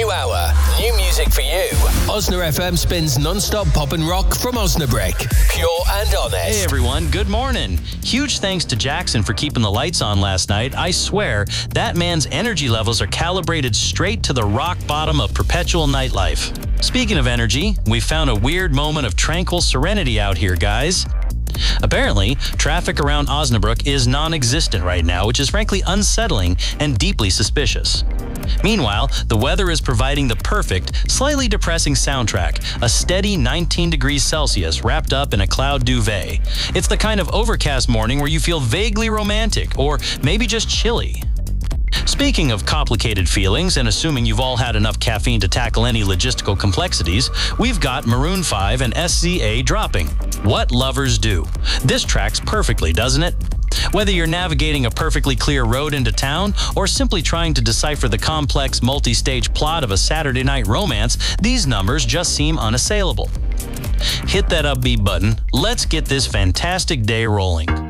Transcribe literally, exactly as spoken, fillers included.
new hour, new music for you. Osna F M spins non-stop pop and rock from Osnabrück. Pure and honest. Hey everyone, good morning. Huge thanks to Jackson for keeping the lights on last night. I swear, that man's energy levels are calibrated straight to the rock bottom of perpetual nightlife. Speaking of energy, we found a weird moment of tranquil serenity out here, guys. Apparently, traffic around Osnabrück is non-existent right now, which is frankly unsettling and deeply suspicious. Meanwhile, the weather is providing the perfect, slightly depressing soundtrack, a steady nineteen degrees Celsius wrapped up in a cloud duvet. It's the kind of overcast morning where you feel vaguely romantic, or maybe just chilly. Speaking of complicated feelings, and assuming you've all had enough caffeine to tackle any logistical complexities, we've got Maroon five and S Z A dropping. What Lovers Do. This tracks perfectly, doesn't it? Whether you're navigating a perfectly clear road into town, or simply trying to decipher the complex multi-stage plot of a Saturday night romance, these numbers just seem unassailable. Hit that upbeat button. Let's get this fantastic day rolling.